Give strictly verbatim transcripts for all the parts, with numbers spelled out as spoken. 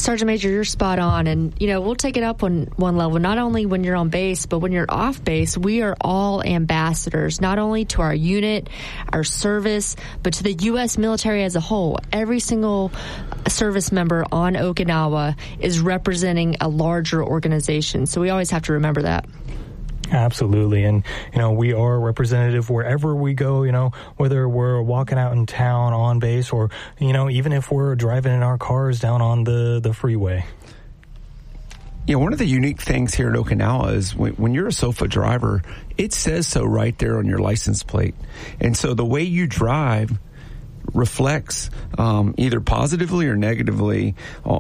Sergeant Major, you're spot on. And, you know, we'll take it up on one level, not only when you're on base, but when you're off base. We are all ambassadors, not only to our unit, our service, but to the U S military as a whole. Every single service member on Okinawa is representing a larger organization. So we always have to remember that. Absolutely. And, you know, we are representative wherever we go, you know, whether we're walking out in town on base or, you know, even if we're driving in our cars down on the, the freeway. Yeah, one of the unique things here in Okinawa is when, when you're a SOFA driver, it says so right there on your license plate. And so the way you drive reflects um, either positively or negatively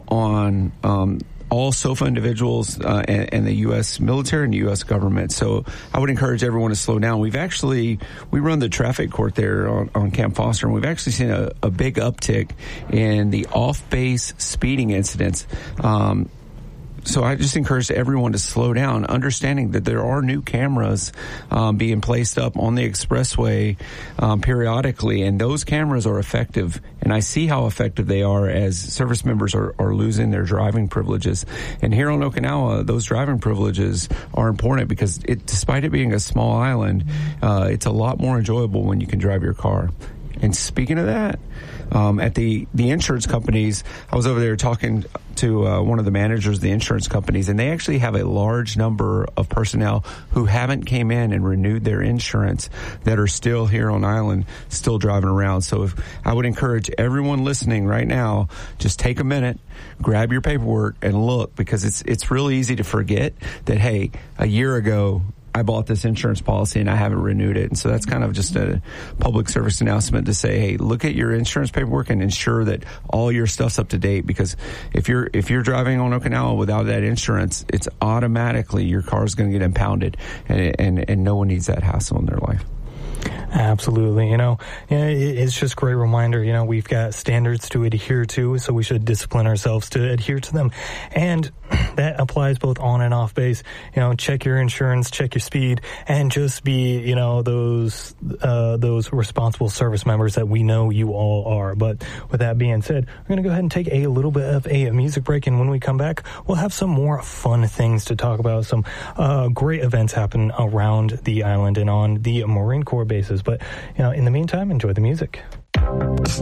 on um all SOFA individuals uh, and, and the U S military and the U S government. So I would encourage everyone to slow down. We've actually, we run the traffic court there on, on Camp Foster, and we've actually seen a, a big uptick in the off-base speeding incidents. Um, So I just encourage everyone to slow down, understanding that there are new cameras um, being placed up on the expressway um, periodically, and those cameras are effective. And I see how effective they are as service members are, are losing their driving privileges. And here on Okinawa, those driving privileges are important because it, despite it being a small island, uh, it's a lot more enjoyable when you can drive your car. And speaking of that, um, at the, the insurance companies, I was over there talking to uh, one of the managers of the insurance companies, and they actually have a large number of personnel who haven't came in and renewed their insurance that are still here on island, still driving around. So if, I would encourage everyone listening right now, just take a minute, grab your paperwork, and look, because it's it's really easy to forget that, hey, a year ago, I bought this insurance policy and I haven't renewed it. And so that's kind of just a public service announcement to say, hey, look at your insurance paperwork and ensure that all your stuff's up to date. Because if you're if you're driving on Okinawa without that insurance, it's automatically your car is going to get impounded, and, and and no one needs that hassle in their life. Absolutely. You know, it's just a great reminder, you know, we've got standards to adhere to, so we should discipline ourselves to adhere to them. And that applies both on and off base. You know, check your insurance, check your speed, and just be, you know, those, uh, those responsible service members that we know you all are. But with that being said, we're going to go ahead and take a little bit of a music break. And when we come back, we'll have some more fun things to talk about. Some, uh, great events happen around the island and on the Marine Corps bases. But, you know, in the meantime, enjoy the music.